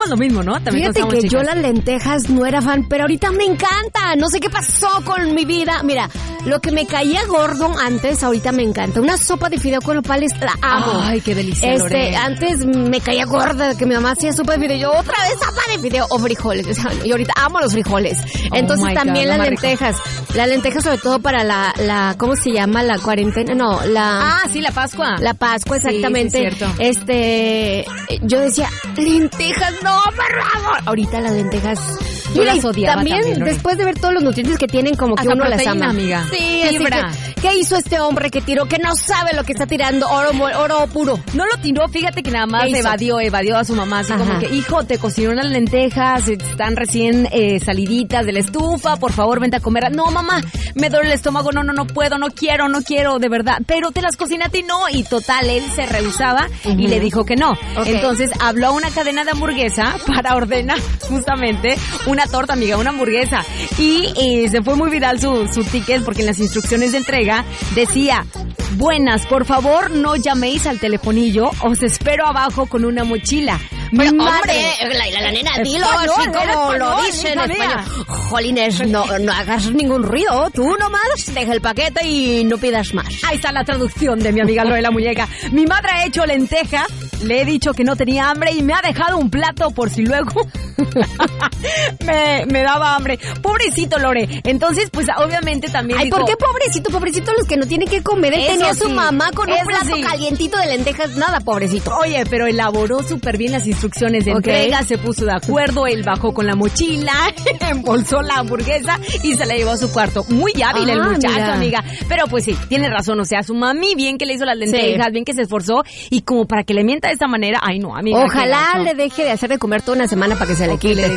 pensamos lo mismo, ¿no? También fíjate que yo las lentejas no era fan, pero ahorita me encanta. No sé qué pasó con mi vida. Mira, lo que me caía gordo antes, ahorita me encanta. Una sopa de fideo con nopales, la amo. Ay, qué delicia, Lorena. Antes me caía gorda que mi mamá hacía sopa de fideo. Yo otra vez sopa de fideo o frijoles. Y ahorita amo los frijoles. Entonces también las lentejas. Las lentejas sobre todo para la ¿cómo se llama? La cuarentena. No, sí, la Pascua. La Pascua, exactamente. Sí, es cierto. Yo decía, lentejas, no, por favor. Ahorita las lentejas... Yo las odiaba también después de ver todos los nutrientes que tienen, como que hasta uno proteína, las ama. Amiga. Sí, fibra. Así que, ¿qué hizo este hombre que tiró? Que no sabe lo que está tirando, oro puro. No lo tiró, fíjate que nada más evadió a su mamá, así como que, hijo, te cociné unas lentejas, están recién saliditas de la estufa, por favor, vente a comer. No, mamá, me duele el estómago, no puedo, no quiero, de verdad. Pero te las cociné a ti, no. Y total, él se rehusaba y le dijo que no. Okay. Entonces habló a una cadena de hamburguesa para ordenar justamente una torta, amiga, una hamburguesa. Y se fue muy viral su ticket porque en las instrucciones de entrega decía: buenas, por favor no llaméis al telefonillo, os espero abajo con una mochila. Pero hombre, la nena, dilo así como lo dice en español. Jolines, no hagas ningún ruido, tú nomás deja el paquete y no pidas más. Ahí está la traducción de mi amiga Lore la muñeca. Mi madre ha hecho lentejas, le he dicho que no tenía hambre y me ha dejado un plato por si luego me daba hambre. Pobrecito Lore. Entonces, pues obviamente también ay, ¿por qué pobrecito? Pobrecito los que no tienen que comer. Él tenía a su mamá con un plato calientito de lentejas. Nada, pobrecito. Oye, pero elaboró súper bien las instrucciones de entrega, se puso de acuerdo, él bajó con la mochila, embolsó la hamburguesa y se la llevó a su cuarto. Muy hábil el muchacho, amiga. Pero pues sí, tiene razón, o sea, su mami bien que le hizo las lentejas, bien que se esforzó y como para que le mienta de esta manera, ay no, amiga. Ojalá le deje de hacer de comer toda una semana para que se le quite.